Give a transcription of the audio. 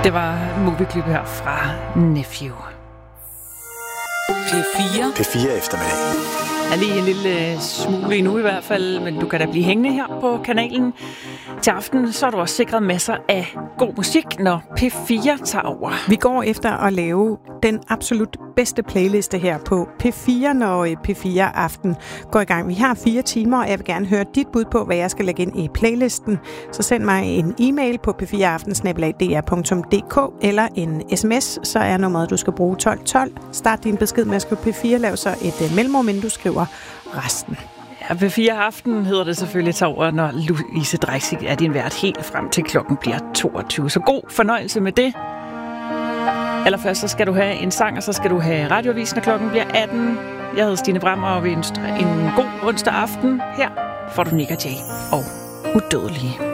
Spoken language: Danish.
Det var Movieklip her fra Nephew. P4 eftermiddag. Er lige en lille smule endnu i hvert fald, men du kan da blive hængende her på kanalen. Til aften så er du også sikret masser af god musik, når P4 tager over. Vi går efter at lave den absolut bedste playliste her på P4, når P4 Aften går i gang. Vi har 4 timer, og jeg vil gerne høre dit bud på, hvad jeg skal lægge ind i playlisten. Så send mig en e-mail på p4aften@dr.dk eller en sms, så er nummeret, du skal bruge 1212. Start din besked med at skrive P4, lav så et mellemrum, inden du skriver resten. Ja, P4 Aften hedder det selvfølgelig tager over, når Louise Dreisig er din vært helt frem til klokken bliver 22. Så god fornøjelse med det. Allerførst så skal du have en sang, og så skal du have radioavisen, når klokken bliver 18. Jeg hedder Stine Brammer, og vi ønsker en god onsdag aften. Her får du Nick og Jay og Udødelige.